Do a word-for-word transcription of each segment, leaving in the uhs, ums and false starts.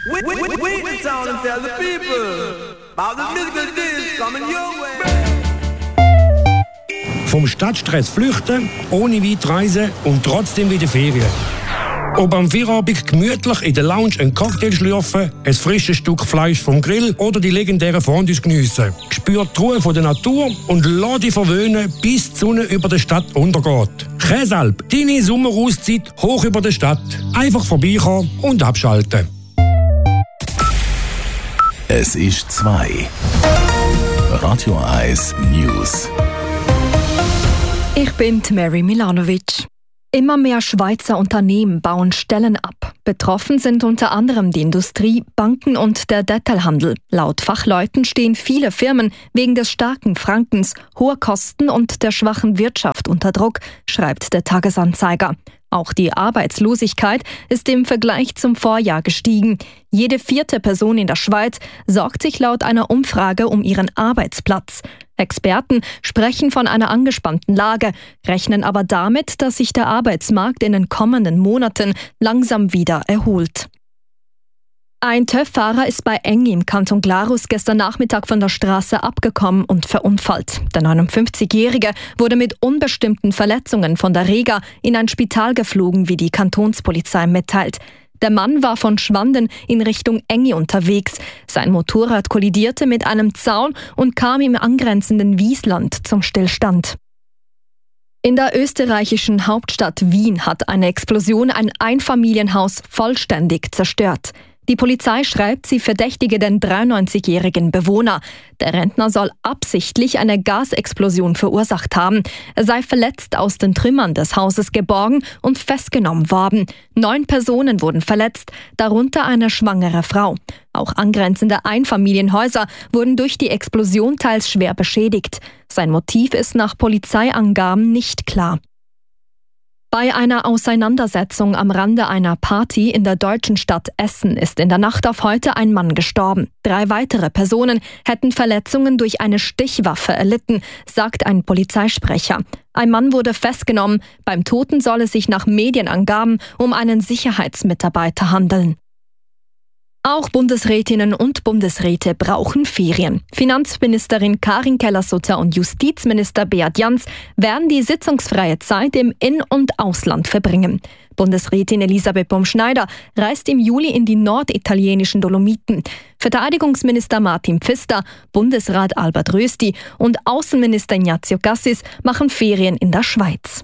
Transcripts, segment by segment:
Wait, wait, wait, wait in town and tell the people about the musical days coming your way. Vom Stadtstress flüchten, ohne weit reisen und trotzdem wieder Ferien. Ob am Feierabend gemütlich in der Lounge einen Cocktail schlürfen, ein frisches Stück Fleisch vom Grill oder die legendären Fondues geniessen. Spür die Ruhe von der Natur und lass dich verwöhnen, bis die Sonne über der Stadt untergeht. Käsalp, deine Sommerauszeit hoch über der Stadt. Einfach vorbeikommen und abschalten. Es ist zwei. Radio eins News. Ich bin Mary Milanovic. Immer mehr Schweizer Unternehmen bauen Stellen ab. Betroffen sind unter anderem die Industrie, Banken und der Detailhandel. Laut Fachleuten stehen viele Firmen wegen des starken Frankens, hoher Kosten und der schwachen Wirtschaft unter Druck, schreibt der Tagesanzeiger. Auch die Arbeitslosigkeit ist im Vergleich zum Vorjahr gestiegen. Jede vierte Person in der Schweiz sorgt sich laut einer Umfrage um ihren Arbeitsplatz. Experten sprechen von einer angespannten Lage, rechnen aber damit, dass sich der Arbeitsmarkt in den kommenden Monaten langsam wieder erholt. Ein TÜV-Fahrer ist bei Engi im Kanton Glarus gestern Nachmittag von der Straße abgekommen und verunfallt. Der neunundfünfzigjährige wurde mit unbestimmten Verletzungen von der Rega in ein Spital geflogen, wie die Kantonspolizei mitteilt. Der Mann war von Schwanden in Richtung Engi unterwegs. Sein Motorrad kollidierte mit einem Zaun und kam im angrenzenden Wiesland zum Stillstand. In der österreichischen Hauptstadt Wien hat eine Explosion ein Einfamilienhaus vollständig zerstört. Die Polizei schreibt, sie verdächtige den dreiundneunzigjährigen Bewohner. Der Rentner soll absichtlich eine Gasexplosion verursacht haben. Er sei verletzt aus den Trümmern des Hauses geborgen und festgenommen worden. Neun Personen wurden verletzt, darunter eine schwangere Frau. Auch angrenzende Einfamilienhäuser wurden durch die Explosion teils schwer beschädigt. Sein Motiv ist nach Polizeiangaben nicht klar. Bei einer Auseinandersetzung am Rande einer Party in der deutschen Stadt Essen ist in der Nacht auf heute ein Mann gestorben. Drei weitere Personen hätten Verletzungen durch eine Stichwaffe erlitten, sagt ein Polizeisprecher. Ein Mann wurde festgenommen. Beim Toten soll es sich nach Medienangaben um einen Sicherheitsmitarbeiter handeln. Auch Bundesrätinnen und Bundesräte brauchen Ferien. Finanzministerin Karin Keller-Sutter und Justizminister Beat Jans werden die sitzungsfreie Zeit im In- und Ausland verbringen. Bundesrätin Elisabeth Baumschneider reist im Juli in die norditalienischen Dolomiten. Verteidigungsminister Martin Pfister, Bundesrat Albert Rösti und Außenminister Ignazio Cassis machen Ferien in der Schweiz.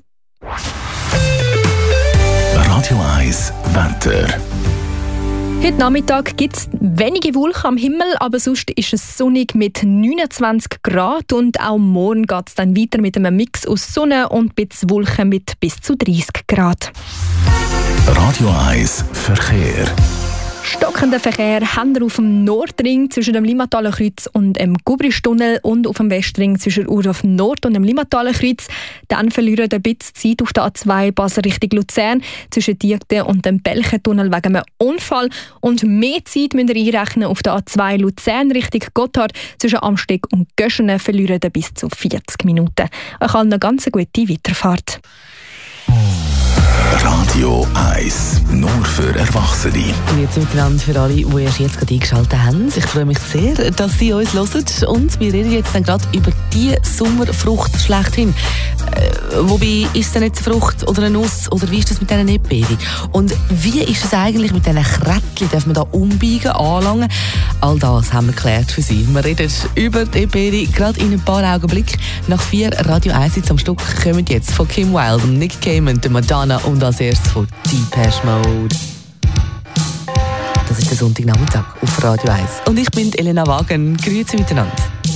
Radio eins Wetter. Heute Nachmittag gibt es wenige Wolken am Himmel, aber sonst ist es sonnig mit neunundzwanzig Grad und auch morgen geht es dann weiter mit einem Mix aus Sonne und ein bisschen Wolken mit bis zu dreißig Grad. Radio eins Verkehr. Stockender Verkehr haben wir auf dem Nordring zwischen dem Limmataler Kreuz und dem Gubristunnel und auf dem Westring zwischen Urdorf Nord und dem Limmataler Kreuz. Dann verlieren wir ein bisschen Zeit auf der A zwei Basel Richtung Luzern zwischen Diekte und dem Belchentunnel wegen einem Unfall. Und mehr Zeit müsst ihr einrechnen auf der A zwei Luzern Richtung Gotthard zwischen Amsteg und Göschenen verlieren wir bis zu vierzig Minuten. Euch allen eine ganz gute Weiterfahrt. Radio eins, nur für Erwachsene. Und jetzt miteinander für alle, die erst jetzt gerade eingeschaltet haben. Ich freue mich sehr, dass Sie uns hören. Und wir reden jetzt dann gerade über die Sommerfrucht schlechthin. Äh, wobei, ist es denn jetzt eine Frucht oder eine Nuss? Oder wie ist das mit diesen Erdbeeren? Und wie ist es eigentlich mit diesen Krättchen? Darf man da umbiegen, anlangen? All das haben wir geklärt für Sie. Wir reden über die Erdbeeren gerade in ein paar Augenblicken. Nach vier Radio eins am Stück kommen jetzt von Kim Wilde, Nick Cayman, Madonna und als erstes von Depeche Mode. Das ist der Sonntagnachmittag auf Radio eins. Und ich bin Elena Wagen. Grüezi miteinander.